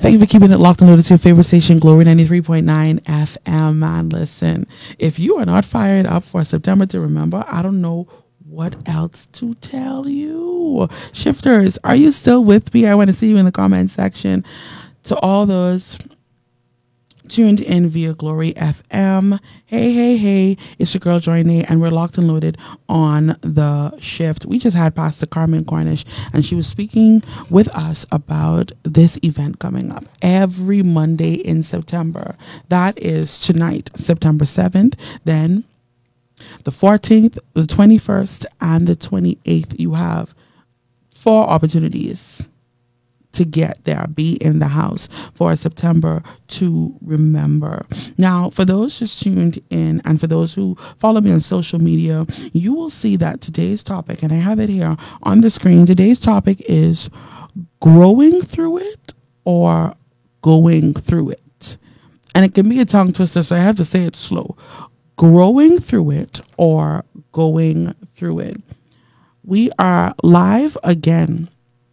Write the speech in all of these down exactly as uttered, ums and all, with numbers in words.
Thank you for keeping it locked and loaded to your favorite station, Glory ninety-three point nine F M. Man, listen, if you are not fired up for September to Remember, I don't know what else to tell you. Shifters, are you still with me? I want to see you in the comment section. To all those tuned in via Glory F M. Hey, hey, hey, it's your girl Joy Nay, and we're locked and loaded on the shift. We just had Pastor Carmen Cornish, and she was speaking with us about this event coming up every Monday in September. That is tonight, September seventh. Then the fourteenth, the twenty-first, and the twenty-eighth. You have four opportunities to get there, be in the house for September to Remember. Now, for those just tuned in and for those who follow me on social media, you will see that today's topic, and I have it here on the screen, today's topic is growing through it or going through it. And it can be a tongue twister, so I have to say it slow. Growing through it or going through it. We are live again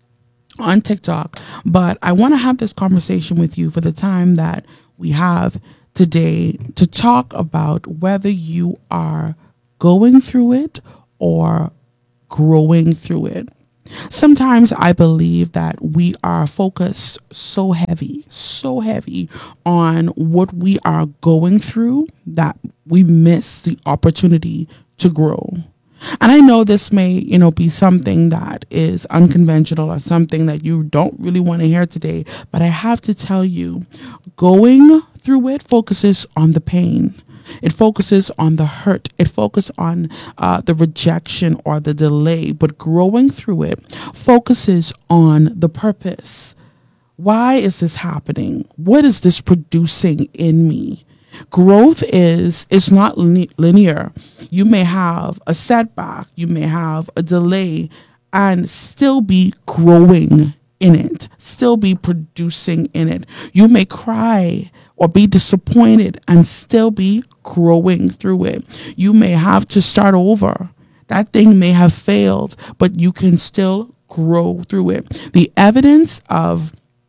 on TikTok, but I want to have this conversation with you for the time that we have today to talk about whether you are going through it or growing through it. Sometimes I believe that we are focused so heavy, so heavy on what we are going through that we miss the opportunity to grow. And I know this may, you know, be something that is unconventional or something that you don't really want to hear today, but I have to tell you, going through it focuses on the pain. It focuses on the hurt. It focuses on uh, the rejection or the delay, but growing through it focuses on the purpose. Why is this happening? What is this producing in me? Growth is is not linear. You may have a setback, you may have a delay, and still be growing in it, still be producing in it. You may cry or be disappointed and still be growing through it. You may have to start over. That thing may have failed, but you can still grow through it. The evidence of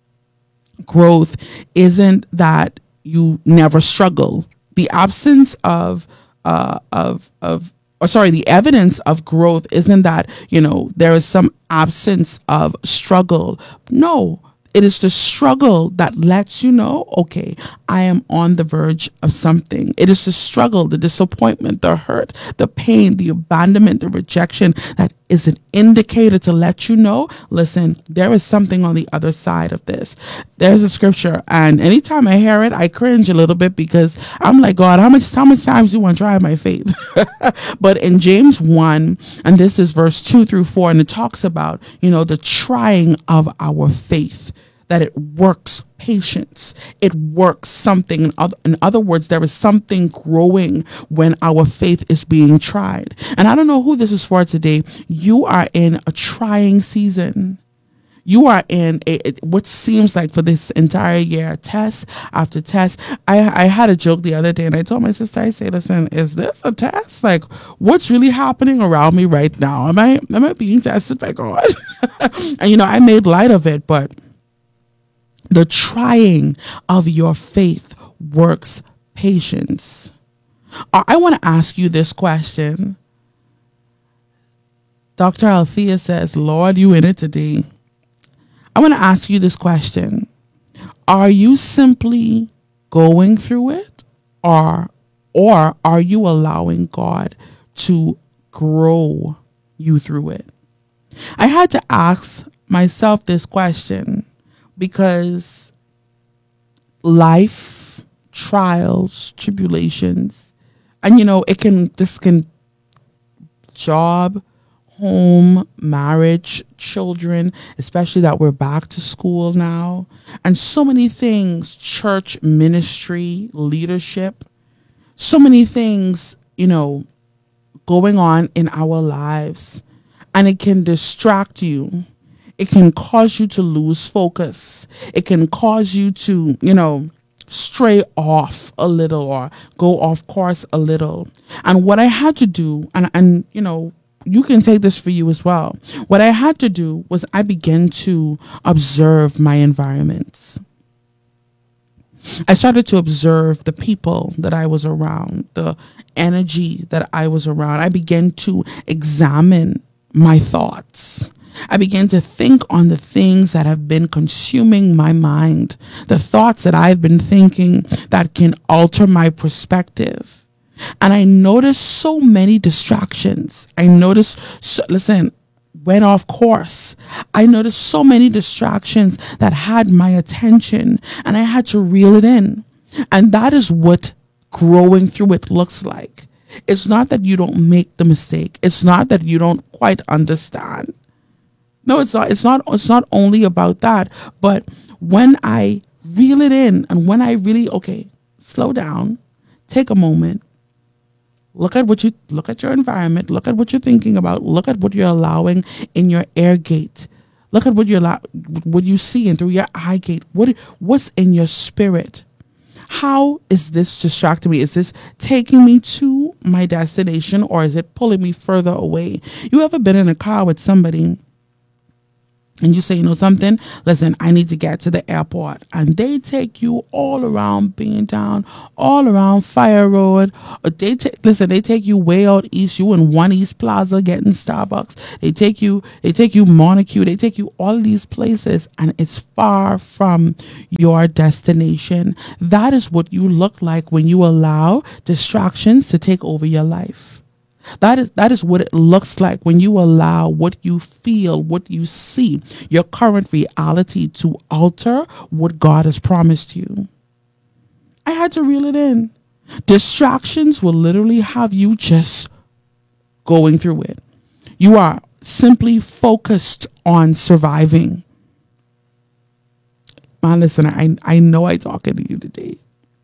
growth isn't that you never struggle. The absence of, uh, of, of, or sorry, the evidence of growth isn't that, you know, there is some absence of struggle. No, it is the struggle that lets you know, okay, I am on the verge of something. It is the struggle, the disappointment, the hurt, the pain, the abandonment, the rejection that is an indicator to let you know, listen, there is something on the other side of this. There's a scripture, and anytime I hear it, I cringe a little bit because I'm like, God, how much, how much times do you want to try my faith? But in James one, and this is verse two through four, and it talks about, you know, the trying of our faith, that it works patience. It works something. In other, in other words, there is something growing when our faith is being tried. And I don't know who this is for today. You are in a trying season. You are in a, what seems like for this entire year, test after test. I, I had a joke the other day and I told my sister, I say, listen, is this a test? Like, what's really happening around me right now? Am I, am I being tested by God? And, you know, I made light of it, but the trying of your faith works patience. I want to ask you this question. Doctor Althea says, Lord, you in it today. I want to ask you this question. Are you simply going through it, or, or are you allowing God to grow you through it? I had to ask myself this question because life, trials, tribulations, and you know, it can, this can, job, home, marriage, children, especially that we're back to school now, and so many things, church, ministry, leadership, so many things, you know, going on in our lives, and it can distract you. It can cause you to lose focus. It can cause you to, you know, stray off a little or go off course a little. And what I had to do, and, and you know, you can take this for you as well. What I had to do was I began to observe my environments. I started to observe the people that I was around, the energy that I was around. I began to examine my thoughts. I began to think on the things that have been consuming my mind, the thoughts that I've been thinking that can alter my perspective. And I noticed so many distractions. I noticed, so, listen, went off course. I noticed so many distractions that had my attention, and I had to reel it in. And that is what growing through it looks like. It's not that you don't make the mistake. It's not that you don't quite understand. No, it's not. It's not. It's not only about that. But when I reel it in, and when I really, okay, slow down, take a moment, look at what you look at your environment, look at what you're thinking about, look at what you're allowing in your air gate, look at what you allow, what you see in through your eye gate. What what's in your spirit? How is this distracting me? Is this taking me to my destination, or is it pulling me further away? You ever been in a car with somebody and you say, you know something, listen, I need to get to the airport, and they take you all around Beantown, all around Fire Road, or they take, listen, they take you way out east, you in One East Plaza getting Starbucks, they take you, they take you Montague, they take you all of these places, and it's far from your destination. That is what you look like when you allow distractions to take over your life. That is that is what it looks like when you allow what you feel, what you see, your current reality to alter what God has promised you. I had to reel it in. Distractions will literally have you just going through it. You are simply focused on surviving. Man, listen, I, I know I'm talking to you today.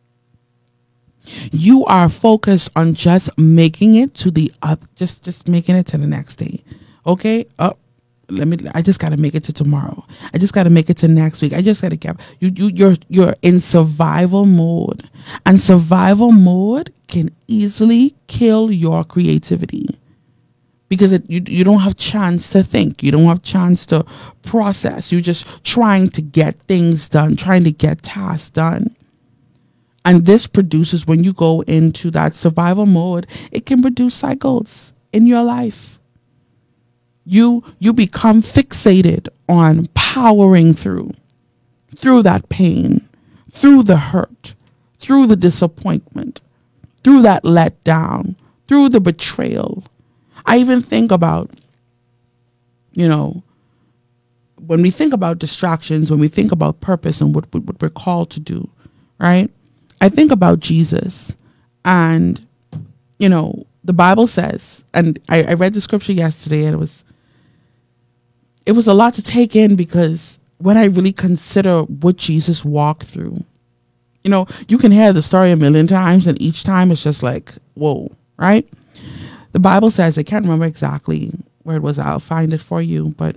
You are focused on just making it to the up, just just making it to the next day. Okay, up. Oh, let me. I just got to make it to tomorrow. I just got to make it to next week. I just got to get you. You you're you're in survival mode, and survival mode can easily kill your creativity because it, you you don't have chance to think. You don't have chance to process. You're just trying to get things done, trying to get tasks done. And this produces, when you go into that survival mode, it can produce cycles in your life. You you become fixated on powering through, through that pain, through the hurt, through the disappointment, through that letdown, through the betrayal. I even think about, you know, when we think about distractions, when we think about purpose and what, what we're called to do, right? I think about Jesus, and, you know, the Bible says, and I, I read the scripture yesterday, and it was, it was a lot to take in, because when I really consider what Jesus walked through, you know, you can hear the story a million times, and each time it's just like, whoa, right? The Bible says, I can't remember exactly where it was, I'll find it for you, but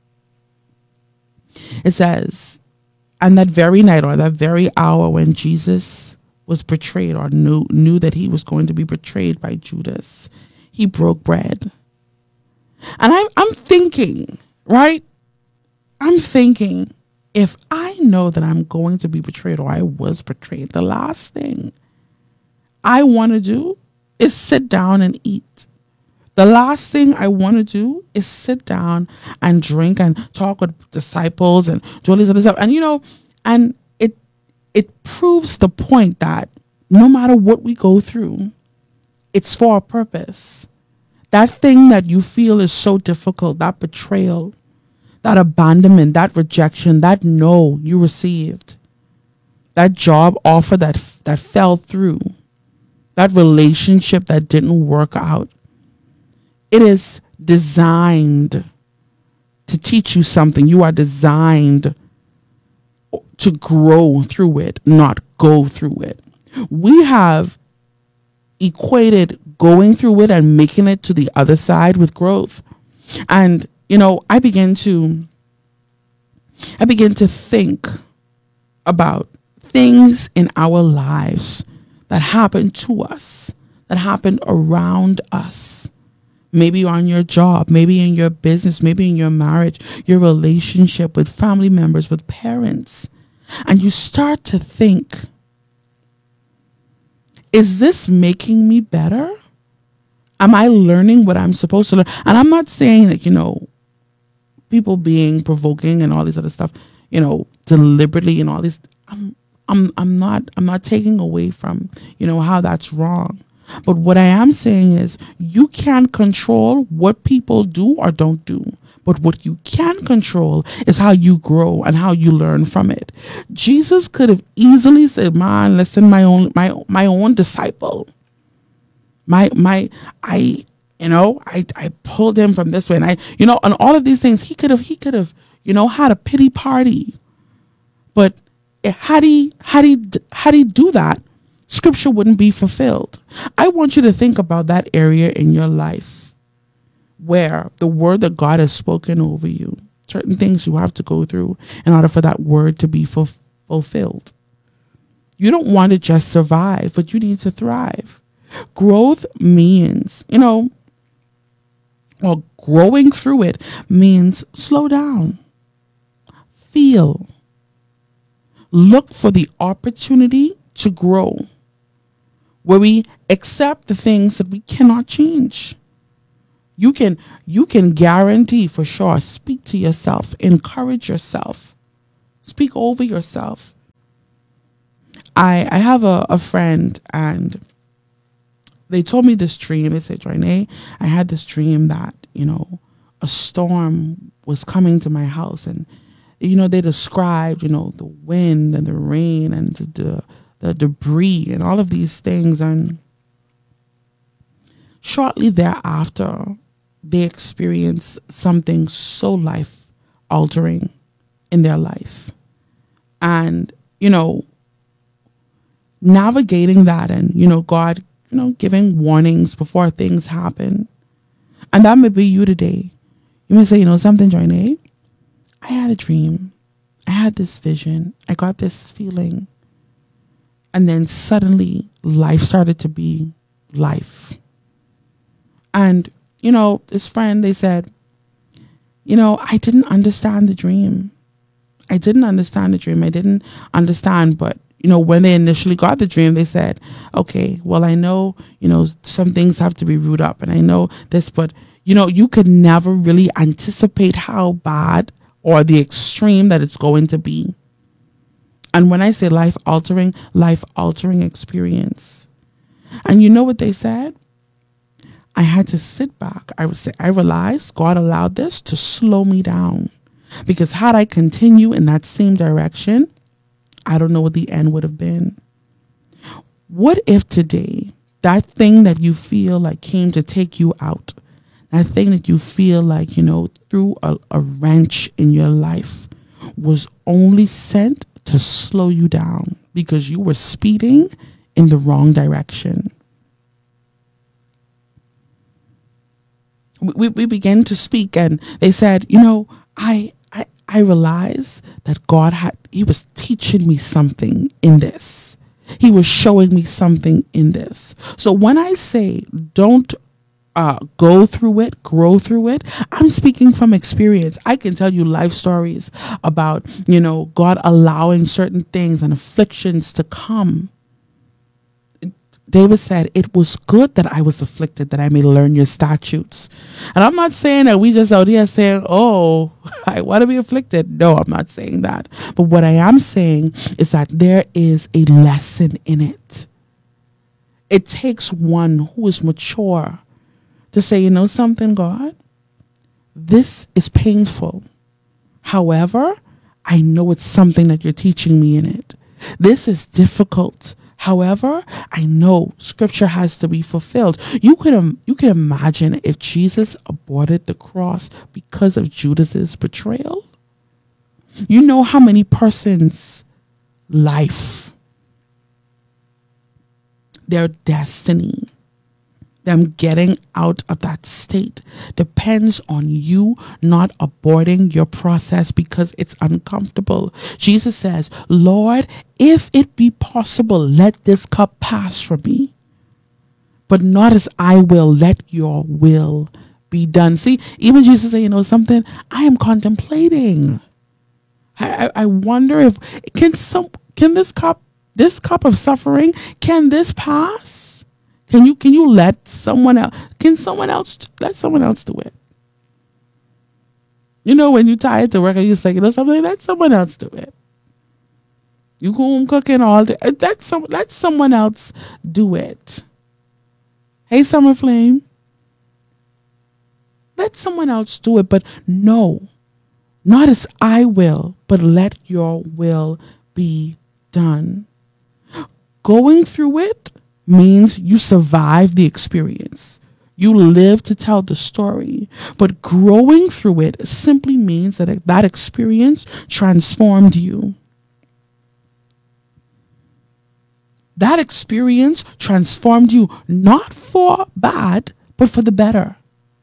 it says, and that very night, or that very hour when Jesus was betrayed, or knew knew that he was going to be betrayed by Judas, he broke bread. And I'm I'm thinking, right? I'm thinking, if I know that I'm going to be betrayed, or I was betrayed, the last thing I want to do is sit down and eat. The last thing I want to do is sit down and drink and talk with disciples and do all this other stuff. And, you know, and it it proves the point that no matter what we go through, it's for a purpose. That thing that you feel is so difficult, that betrayal, that abandonment, that rejection, that no you received, that job offer that that fell through, that relationship that didn't work out, it is designed to teach you something. You are designed to grow through it, not go through it. We have equated going through it and making it to the other side with growth. And, you know, I begin to, I begin to think about things in our lives that happened to us, that happened around us. Maybe on your job, maybe in your business, maybe in your marriage, your relationship with family members, with parents. And you start to think, Is this making me better? Am I learning what I'm supposed to learn? And I'm not saying that, you know, people being provoking and all this other stuff, you know, deliberately and all this. I'm, I'm, I'm not, I'm not taking away from, you know, how that's wrong. But what I am saying is you can't control what people do or don't do. But what you can control is how you grow and how you learn from it. Jesus could have easily said, man, listen, my own, my, my own disciple. My, my, I, you know, I, I pulled him from this way, and I, you know, and all of these things, he could have, he could have, you know, had a pity party. But had he, had he, had he do that, Scripture wouldn't be fulfilled. I want you to think about that area in your life where the word that God has spoken over you, certain things you have to go through in order for that word to be ful- fulfilled. You don't want to just survive, but you need to thrive. Growth means, you know, or growing through it means slow down, feel, look for the opportunity to grow, where we accept the things that we cannot change. You can, you can guarantee for sure, speak to yourself, encourage yourself, speak over yourself. I, I have a, a friend, and they told me this dream. They said, Joyne, I had this dream that, you know, a storm was coming to my house, and, you know, they described, you know, the wind and the rain and the, the the debris and all of these things. And shortly thereafter, they experienced something so life altering in their life. And, you know, navigating that, and, you know, God, you know, giving warnings before things happen. And that may be you today. You may say, you know, something, Joyne, I had a dream. I had this vision. I got this feeling. And then suddenly life started to be life. And, you know, this friend, they said, you know, I didn't understand the dream. I didn't understand the dream. I didn't understand. But, you know, when they initially got the dream, they said, okay, well, I know, you know, some things have to be rooted up. And I know this, but, you know, you could never really anticipate how bad or the extreme that it's going to be. And when I say life altering, life altering experience. And you know what they said? I had to sit back. I would say, I realized God allowed this to slow me down, because had I continued in that same direction, I don't know what the end would have been. What if today, that thing that you feel like came to take you out, that thing that you feel like, you know, threw a, a wrench in your life, was only sent to slow you down because you were speeding in the wrong direction? We, we began to speak, and they said, you know, I, I, I realized that God had, he was teaching me something in this. He was showing me something in this. So when I say don't Uh, go through it, grow through it, I'm speaking from experience. I can tell you life stories about, you know, God allowing certain things and afflictions to come. David said, it was good that I was afflicted, that I may learn your statutes. And I'm not saying that we just out here saying, oh, I want to be afflicted. No, I'm not saying that. But what I am saying is that there is a lesson in it. It takes one who is mature to say, you know something, God, this is painful. However, I know it's something that you're teaching me in it. This is difficult. However, I know Scripture has to be fulfilled. You could um, you can imagine if Jesus aborted the cross because of Judas's betrayal. You know how many persons' life, their destiny, them getting out of that state depends on you not aborting your process because it's uncomfortable. Jesus says, Lord, if it be possible, let this cup pass from me. But not as I will, let your will be done. See, even Jesus said, you know something, I am contemplating. I, I, I wonder if, can some, can this cup This cup of suffering, can this pass? Can you can you let someone else? Can someone else let someone else do it? You know, when you're tired to work and you're like, you know something, let someone else do it. You home cooking all day. Let some let someone else do it. Hey, Summer Flame. Let someone else do it, but no, not as I will, but let your will be done. Going through it means you survive the experience. You live to tell the story. But growing through it simply means that that experience transformed you. That experience transformed you, not for bad, but for the better.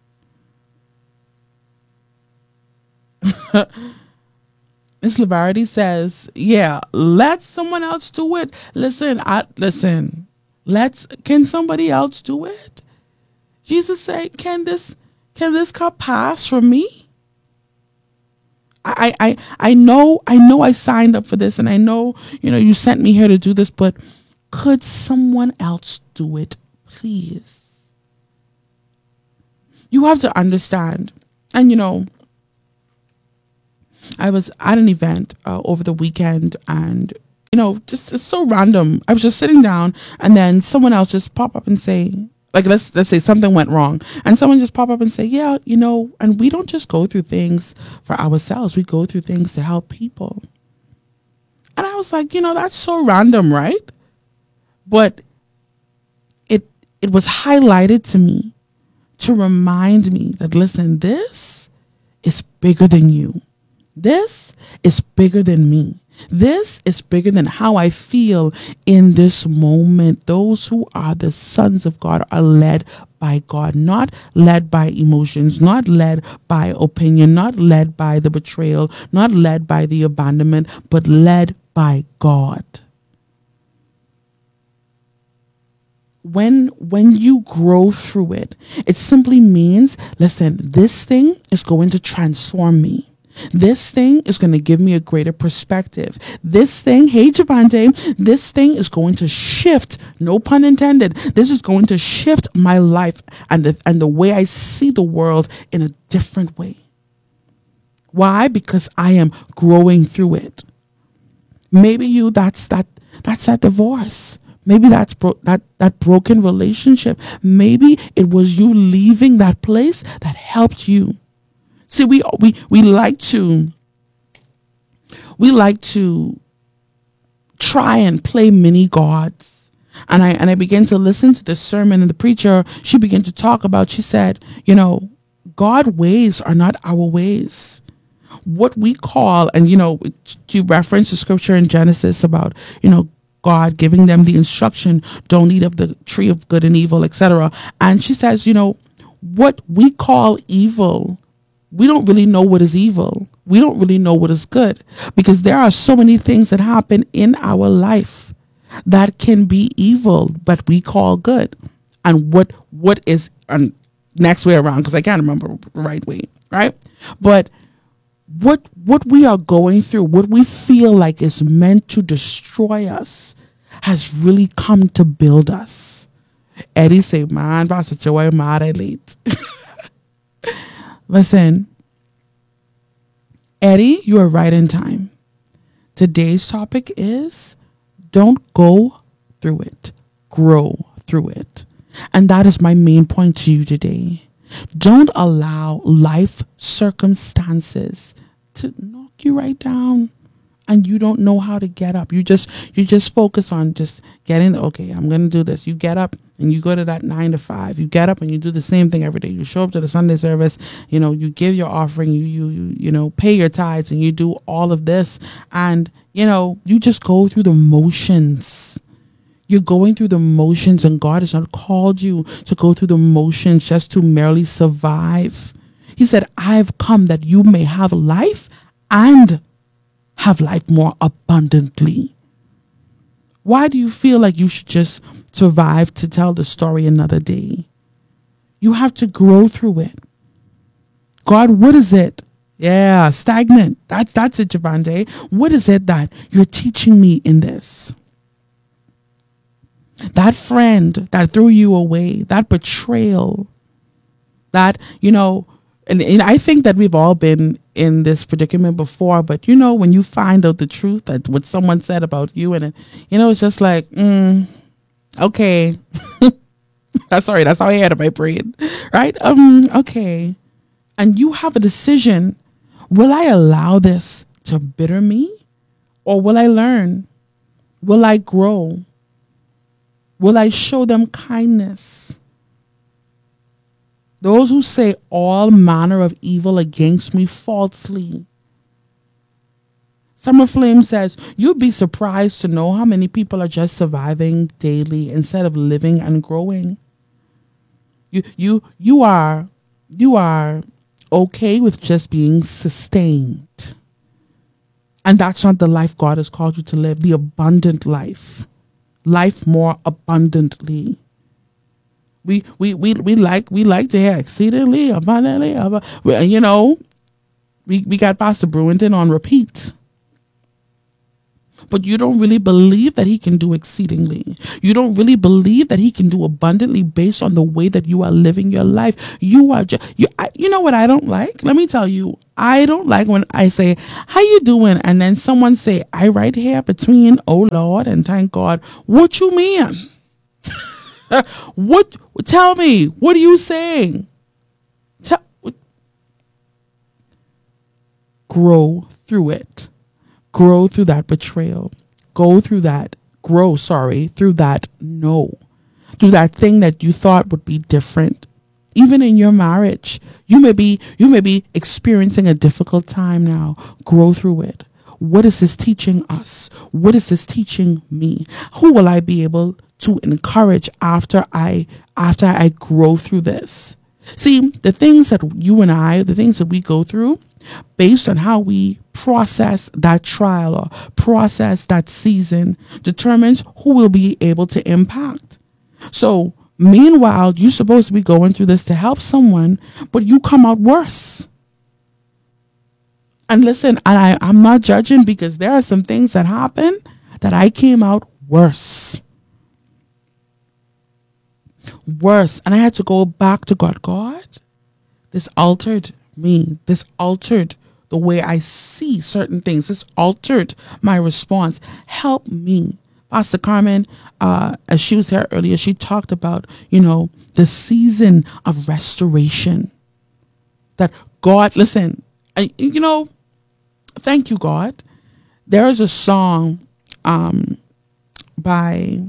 Miss Lavarity says, yeah, let someone else do it. Listen, I listen. Let's can somebody else do it? Jesus said, Can this can this cup pass from me? I I I know I know I signed up for this, and I know, you know, you sent me here to do this, but could someone else do it, please? You have to understand. And you know, I was at an event uh, over the weekend, and you know, just it's so random. I was just sitting down, and then someone else just pop up and say, like, let's let's say something went wrong, and someone just pop up and say, yeah, you know, and we don't just go through things for ourselves. We go through things to help people. And I was like, you know, that's so random, right? But it it was highlighted to me to remind me that, listen, this is bigger than you. This is bigger than me. This is bigger than how I feel in this moment. Those who are the sons of God are led by God, not led by emotions, not led by opinion, not led by the betrayal, not led by the abandonment, but led by God. When when you grow through it, it simply means, listen, this thing is going to transform me. This thing is going to give me a greater perspective. This thing, hey Javante, this thing is going to shift, no pun intended, this is going to shift my life and the, and the way I see the world in a different way. Why? Because I am growing through it. Maybe you, that's that, that's that divorce. Maybe that's bro- that, that broken relationship. Maybe it was you leaving that place that helped you. See, we we we like to we like to try and play mini gods. And I and I began to listen to the sermon, and the preacher, she began to talk about, she said, you know, God's ways are not our ways. What we call, and you know, you reference the scripture in Genesis about, you know, God giving them the instruction, don't eat of the tree of good and evil, et cetera. And she says, you know, what we call evil, we don't really know what is evil. We don't really know what is good, because there are so many things that happen in our life that can be evil, but we call good. And what what is um, next way around, because I can't remember the right way, right? But what what we are going through, what we feel like is meant to destroy us, has really come to build us. Eddie say, man, Pastor Joy, mad late. Listen, Eddie, you are right in time. Today's topic is don't go through it, grow through it. And that is my main point to you today. Don't allow life circumstances to knock you right down and you don't know how to get up. You just you just focus on just getting, okay, I'm going to do this. You get up and you go to that nine to five. You get up and you do the same thing every day. You show up to the Sunday service, you know, you give your offering, you you you you know, pay your tithes, and you do all of this, and you know, you just go through the motions. You're going through the motions, and God has not called you to go through the motions just to merely survive. He said, I've come that you may have life and have life more abundantly. Why do you feel like you should just survive to tell the story another day? You have to grow through it. God, what is it? Yeah, stagnant. That, that's it, Javante. What is it that you're teaching me in this? that friend that threw you away, that betrayal, that, you know, and, and I think that we've all been in this predicament before, but you know, when you find out the truth that what someone said about you, and it, you know, it's just like, mm, okay, that's sorry, that's how I had it in my brain, right? Um, okay, and you have a decision: will I allow this to bitter me, or will I learn? Will I grow? Will I show them kindness? Those who say all manner of evil against me falsely. Summer Flame says, you'd be surprised to know how many people are just surviving daily instead of living and growing. You you you are you are okay with just being sustained. And that's not the life God has called you to live, the abundant life. Life more abundantly. We we we we like we like to hear exceedingly abundantly, ab- you know. We we got Pastor Brewington on repeat, but you don't really believe that he can do exceedingly. You don't really believe that he can do abundantly based on the way that you are living your life. You are just you. I, you know what I don't like? Let me tell you. I don't like when I say, "How you doing?" and then someone say, "I right here between oh Lord and thank God." What you mean? What? Tell me. What are you saying? Tell, grow through it. Grow through that betrayal. Go through that. Grow, sorry, through that no. Through that thing that you thought would be different. Even in your marriage, you may be you may be experiencing a difficult time now. Grow through it. What is this teaching us? What is this teaching me? Who will I be able to encourage after I after I grow through this? See, the things that you and I, the things that we go through, based on how we process that trial or process that season, determines who will be able to impact. So, meanwhile, you're supposed to be going through this to help someone, but you come out worse. And listen, I, I'm not judging, because there are some things that happen that I came out worse. Worse. And I had to go back to God. God, this altered me. This altered the way I see certain things. This altered my response. Help me. Pastor Carmen, uh, as she was here earlier, she talked about, you know, the season of restoration. That God, listen, I, you know, thank you, God. There is a song um, by,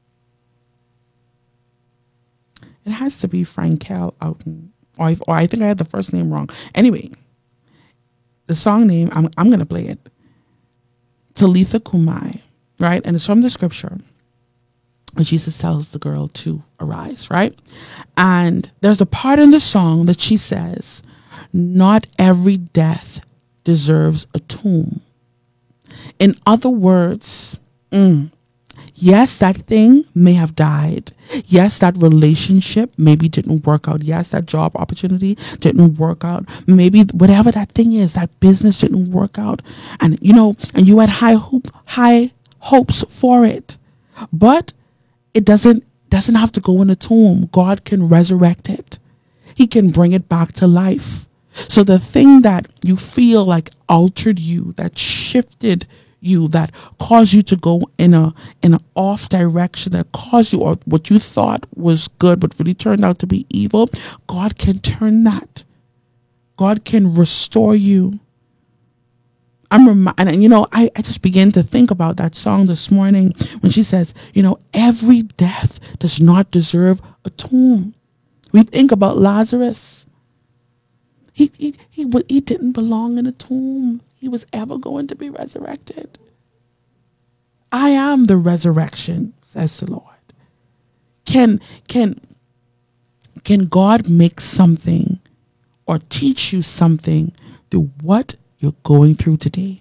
it has to be Frankel Outen, or, if, or I think I had the first name wrong. Anyway, the song name, I'm, I'm going to play it. Talitha Kumai, right? And it's from the scripture. And Jesus tells the girl to arise, right? And there's a part in the song that she says, not every death deserves a tomb. In other words, mm, yes, that thing may have died. Yes, that relationship maybe didn't work out. Yes, that job opportunity didn't work out. Maybe whatever that thing is, that business didn't work out. And, you know, and you had high hope, high hopes for it. But it doesn't doesn't have to go in a tomb. God can resurrect it. He can bring it back to life. So the thing that you feel like altered you, that shifted you, that caused you to go in a in an off direction, that caused you, or what you thought was good but really turned out to be evil, God can turn that. God can restore you. I'm remi- and you know, I, I just began to think about that song this morning when she says, you know, every death does not deserve a tomb. We think about Lazarus. He he he he didn't belong in a tomb. He was ever going to be resurrected. I am the resurrection, says the Lord. Can can can God make something or teach you something through what you're going through today?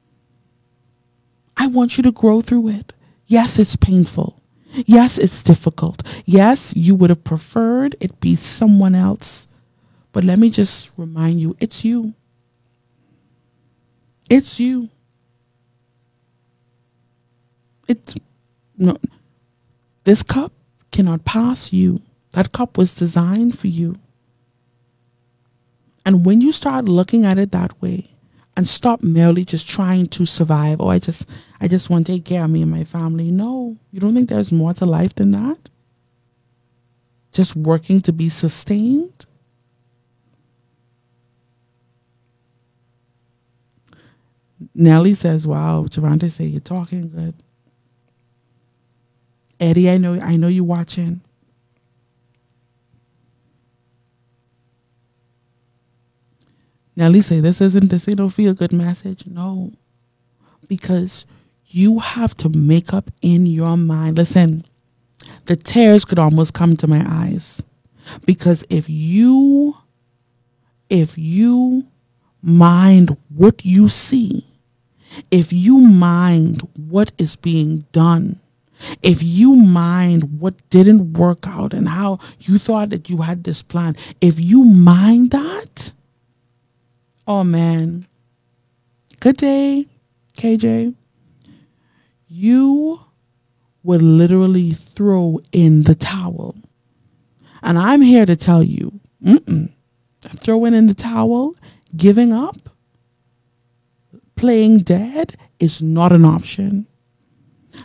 I want you to grow through it. Yes, it's painful. Yes, it's difficult. Yes, you would have preferred it be someone else. But let me just remind you, it's you. It's you. It's no, This cup cannot pass you. That cup was designed for you. And when you start looking at it that way and stop merely just trying to survive, oh, I just I just want to take care of me and my family. No, you don't think there's more to life than that? Just working to be sustained? Nellie says, wow, Javante say you're talking good. Eddie, I know I know you watching. Nelly say this isn't this ain't no feel good message. No. Because you have to make up in your mind. Listen, the tears could almost come to my eyes. Because if you if you mind what you see, if you mind what is being done, if you mind what didn't work out and how you thought that you had this plan, if you mind that, oh man, good day, K J, you would literally throw in the towel. And I'm here to tell you, mm-mm, throwing in the towel, giving up, playing dead is not an option.